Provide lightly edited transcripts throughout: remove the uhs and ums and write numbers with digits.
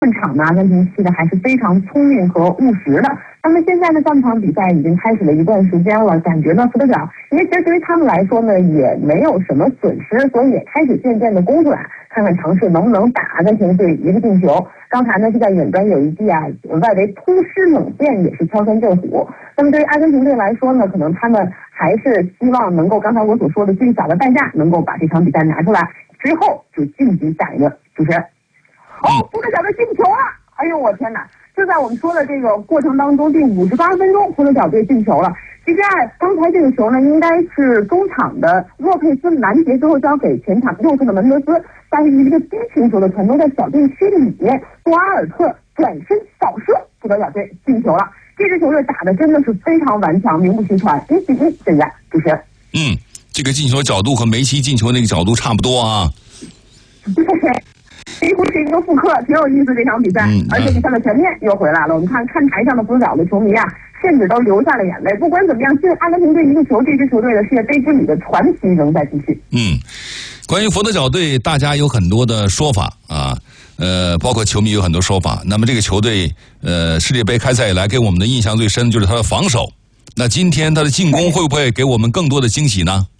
场呢，阿根廷踢的还是非常聪明和务实的。那么现在呢，上场比赛已经开始了一段时间了，感觉呢，福德角因为其实对于他们来说呢，也没有什么损失，所以也开始渐渐的攻出来，看看尝试能不能打阿根廷队一个进球。刚才呢，就在远端有一记外围突施冷箭，也是敲山震虎。那么对于阿根廷队来说呢，可能他们还是希望能够刚才我所说的最小的代价，能够把这场比赛拿出来，之后就晋级下一轮。主持人。福德角队进球了！哎呦我天哪！就在我们说的这个过程当中，第58分钟，福德角队进球了。其实刚才这个球呢，应该是中场的洛佩斯拦截之后交给前场右侧的门德斯，但是一个低平球的传中在小禁区里面，多阿尔特转身扫射，福德角队进球了。这支球队打的真的是非常顽强，名不虚传，1-1。现在主持人， 这个进球角度和梅西进球那个角度差不多啊。 对。几乎是一个复刻，挺有意思这场比赛，而且比赛的全面又回来了。我们看台上的福德角的球迷甚至都流下了眼泪。不管怎么样，进阿根廷队一个球，这支球队的世界杯之旅的传奇仍在继续。 关于福德角队，大家有很多的说法啊，包括球迷有很多说法。那么这个球队，世界杯开赛以来给我们的印象最深就是他的防守。那今天他的进攻会不会给我们更多的惊喜呢？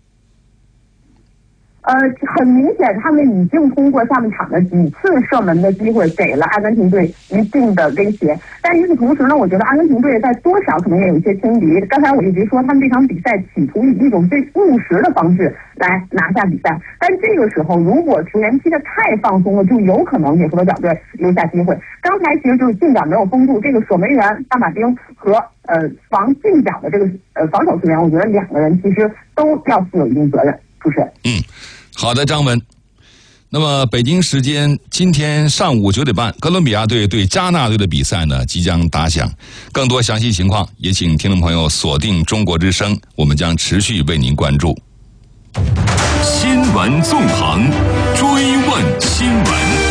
很明显，他们已经通过下半场的几次射门的机会，给了阿根廷队一定的威胁。但与此同时呢，我觉得阿根廷队在多少可能也有一些轻敌。刚才我一直说，他们这场比赛企图以一种最务实的方式来拿下比赛。但这个时候，如果球员踢得太放松了，就有可能给福德角队留下机会。刚才其实就是近角没有封住，这个守门员大马丁和防近角的这个防守球员，我觉得两个人其实都要负有一定责任。主持人。 好的，张文。那么北京时间今天上午9点半，哥伦比亚队对加纳队的比赛呢即将打响。更多详细情况，也请听众朋友锁定中国之声，我们将持续为您关注。 新闻纵横，追问新闻。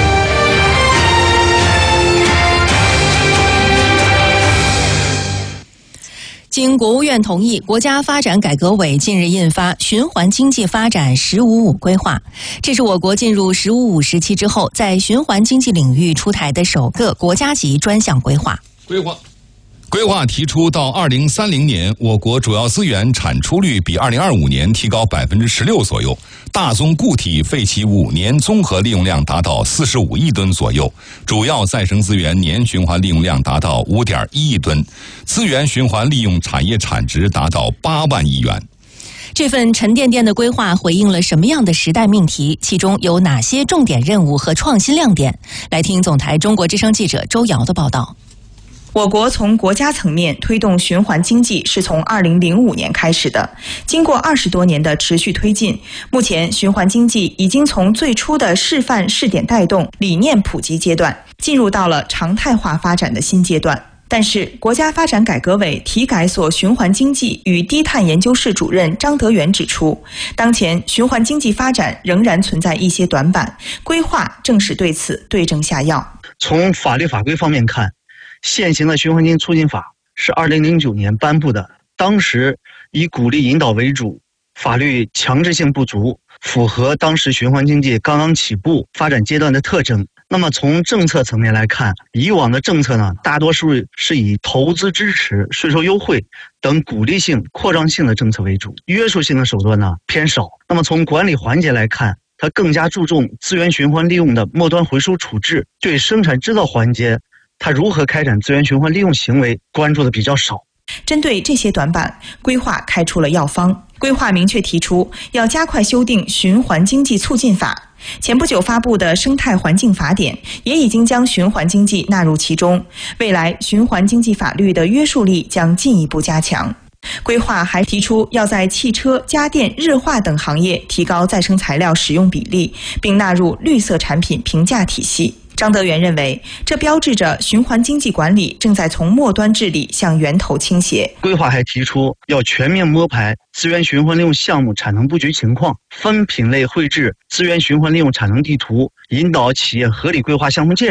经国务院同意，国家发展改革委近日印发《循环经济发展“十五五”规划》，这是我国进入“十五五”时期之后，在循环经济领域出台的首个国家级专项规划。 规划提出，到2030年，我国主要资源产出率比2025年提高16%左右，大宗固体废弃物年综合利用量达到45亿吨左右，主要再生资源年循环利用量达到5.1亿吨，资源循环利用产业产值达到8万亿元。 这份沉甸甸的规划回应了什么样的时代命题？其中有哪些重点任务和创新亮点？来听总台中国之声记者周瑶的报道。 我国从国家层面推动循环经济是从2005年开始的，经过20多年的持续推进，目前循环经济已经从最初的示范试点带动、理念普及阶段，进入到了常态化发展的新阶段。但是，国家发展改革委体改所循环经济与低碳研究室主任张德元指出，当前循环经济发展仍然存在一些短板，规划正是对此对症下药。 从法律法规方面看，现行的循环经济促进法是2009年颁布的，当时以鼓励引导为主，法律强制性不足，符合当时循环经济刚刚起步发展阶段的特征。那么从政策层面来看，以往的政策呢，大多数是以投资支持、税收优惠等鼓励性、扩张性的政策为主，约束性的手段呢偏少。那么从管理环节来看，它更加注重资源循环利用的末端回收处置，对生产制造环节它如何开展资源循环利用行为关注的比较少。 针对这些短板，规划开出了药方。规划明确提出要加快修订循环经济促进法，前不久发布的生态环境法典也已经将循环经济纳入其中，未来循环经济法律的约束力将进一步加强。规划还提出要在汽车、家电、日化等行业提高再生材料使用比例，并纳入绿色产品评价体系。张德元认为，这标志着循环经济管理正在从末端治理向源头倾斜。 规划还提出要全面摸排资源循环利用项目产能布局情况，分品类绘制资源循环利用产能地图，引导企业合理规划项目建设，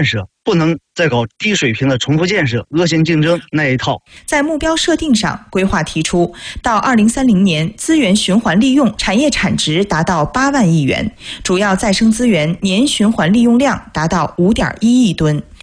不能再搞低水平的重复建设、恶性竞争那一套。 在目标设定上，规划提出到2030年资源循环利用产业产值达到8万亿元，主要再生资源年循环利用量达到5.1亿吨。